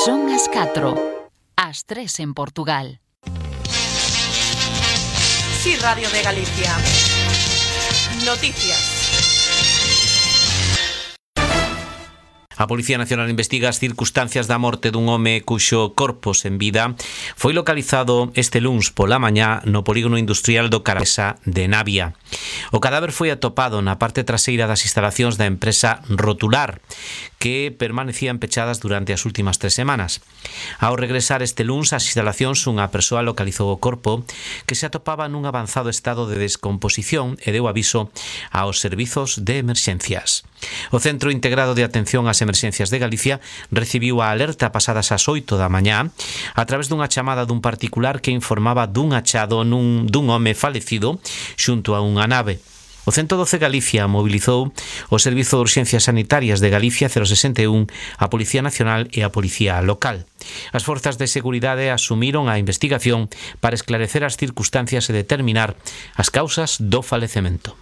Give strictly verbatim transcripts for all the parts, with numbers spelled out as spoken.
Son as catro, as tres en Portugal. Sí, Radio de Galicia. Noticias. A Policía Nacional investiga as circunstancias da morte dun home cuxo corpo sen vida foi localizado este luns pola mañá no polígono industrial do Carabesa de Navia. O cadáver foi atopado na parte traseira das instalacións da empresa Rotular, que permanecían pechadas durante as últimas tres semanas. Ao regresar este luns ás instalacións, unha persoa localizou o corpo que se atopaba nun avanzado estado de descomposición e deu aviso aos servizos de emerxencias. O Centro Integrado de Atención ás Emerxencias de Galicia recibiu a alerta pasadas as oito da mañá a través dunha chamada dun particular que informaba dun achado nun, dun home falecido xunto a unha nave. O ciento doce Galicia mobilizou o Servizo de Urxencias Sanitarias de Galicia cero sesenta e un, a Policía Nacional e a Policía Local. As forzas de seguridade asumiron a investigación para esclarecer as circunstancias e determinar as causas do falecemento.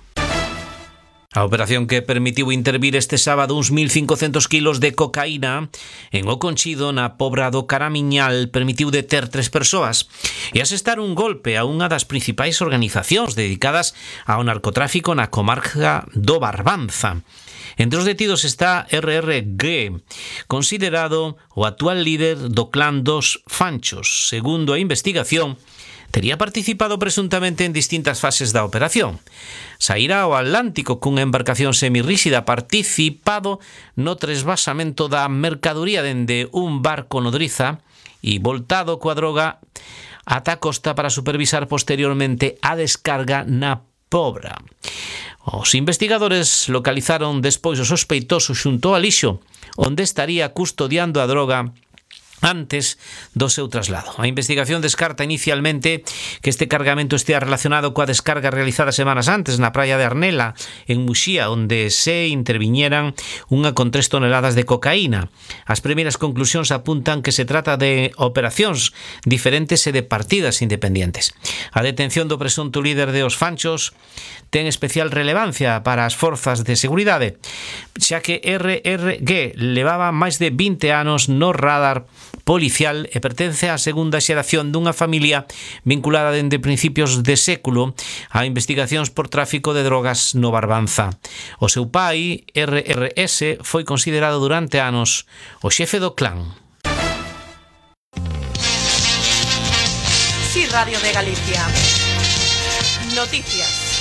A operación que permitiu intervir este sábado uns mil cincocentos kilos de cocaína en O Conchido, na Pobra do Caramiñal, permitiu deter tres persoas e asestar un golpe a unha das principais organizacións dedicadas ao narcotráfico na comarca do Barbanza. Entre os detidos está R R G, considerado o actual líder do clan dos Fanchos. Segundo a investigación, tería participado presuntamente en distintas fases da operación. Saíra ao Atlántico cunha embarcación semirríxida, participado no tresvasamento da mercadoría dende un barco nodriza e voltado coa droga ata a costa para supervisar posteriormente a descarga na Pobra. Os investigadores localizaron despois o sospeitoso xunto ao lixo, onde estaría custodiando a droga antes do seu traslado. A investigación descarta inicialmente que este cargamento estea relacionado coa descarga realizada semanas antes na praia de Arnela, en Muxía, onde se interviñeran unha con tres toneladas de cocaína. As primeiras conclusións apuntan que se trata de operacións diferentes e de partidas independientes. A detención do presunto líder de Os Fanchos ten especial relevancia para as forzas de seguridade, xa que R R G levaba máis de vinte anos no radar policial e pertence á segunda xeración dunha familia vinculada dende principios de século a investigacións por tráfico de drogas no Barbanza. O seu pai, R R S, foi considerado durante anos o xefe do clan. Sí, Radio de Galicia. Noticias.